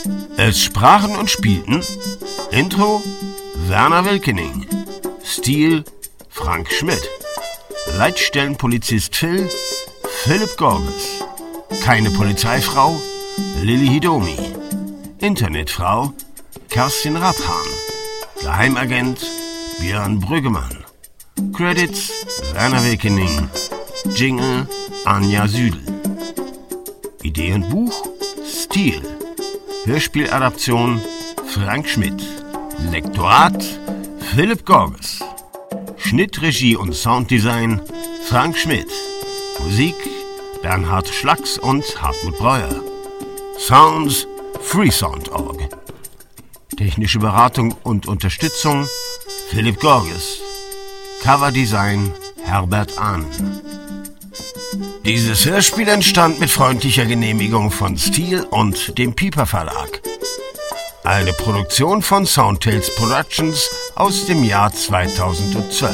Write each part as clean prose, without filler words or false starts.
Es sprachen und spielten Intro Werner Wilkening, Stil Frank Schmidt, Leitstellenpolizist Phil Philipp Gorges, keine Polizeifrau Lilly Hidomi, Internetfrau Kerstin Rapphahn, Geheimagent Björn Brüggemann, Credits Werner Wilkening, Jingle Anja Südel, Idee und Buch Stil, Hörspieladaption Frank Schmidt, Lektorat Philipp Gorges, Schnitt, Regie und Sounddesign Frank Schmidt, Musik Bernhard Schlacks und Hartmut Breuer, Sounds freesound.org, technische Beratung und Unterstützung Philipp Gorges, Coverdesign Herbert Ahnen. Dieses Hörspiel entstand mit freundlicher Genehmigung von Stil und dem Piper Verlag. Eine Produktion von Soundtales Productions aus dem Jahr 2012.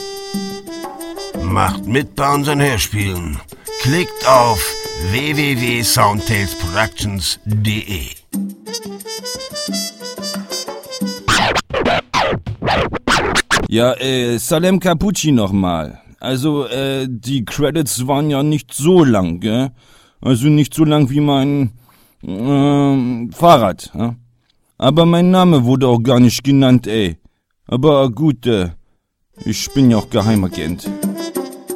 Macht mit bei unseren Hörspielen. Klickt auf www.soundtalesproductions.de. Ja, Salem Capucci nochmal. Also, die Credits waren ja nicht so lang, gell? Also nicht so lang wie mein Fahrrad, ja? Aber mein Name wurde auch gar nicht genannt, ey. Aber gut, ich bin ja auch Geheimagent.